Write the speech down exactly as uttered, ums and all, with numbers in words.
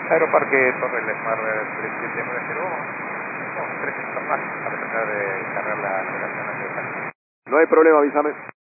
Aeroparque Torre del Mar tres siete nueve cero, no, tres más para tratar de cargar la navegación hacia el. No hay problema, avísame.